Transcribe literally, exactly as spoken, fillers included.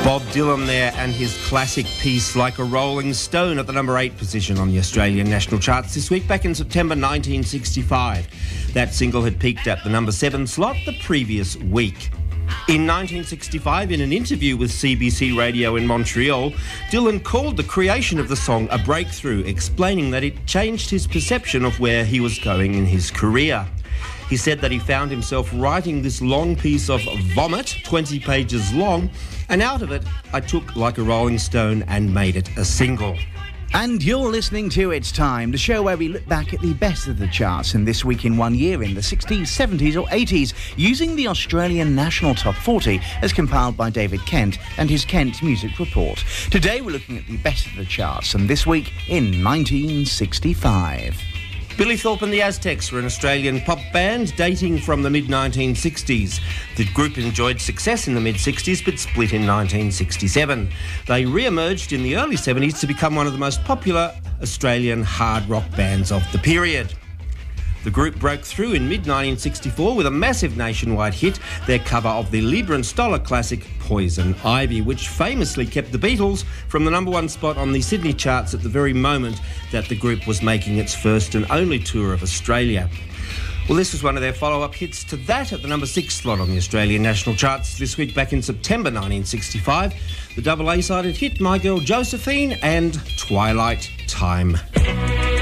Bob Dylan there and his classic piece Like a Rolling Stone at the number eight position on the Australian national charts this week back in September nineteen sixty-five. That single had peaked at the number seven slot the previous week. In nineteen sixty-five, in an interview with C B C Radio in Montreal, Dylan called the creation of the song a breakthrough, explaining that it changed his perception of where he was going in his career. He said that he found himself writing this long piece of vomit, twenty pages long, and out of it, I took Like a Rolling Stone and made it a single. And you're listening to It's Time, the show where we look back at the best of the charts and this week in one year in the sixties, seventies or eighties, using the Australian National Top forty as compiled by David Kent and his Kent Music Report. Today we're looking at the best of the charts and this week in nineteen sixty-five. Billy Thorpe and the Aztecs were an Australian pop band dating from the mid nineteen sixties. The group enjoyed success in the mid-sixties but split in nineteen sixty-seven. They re-emerged in the early seventies to become one of the most popular Australian hard rock bands of the period. The group broke through in mid nineteen sixty-four with a massive nationwide hit, their cover of the Leiber and Stoller classic Poison Ivy, which famously kept the Beatles from the number one spot on the Sydney charts at the very moment that the group was making its first and only tour of Australia. Well, this was one of their follow-up hits to that at the number six slot on the Australian national charts this week back in September nineteen sixty-five. The double A-sided hit My Girl Josephine and Twilight Time.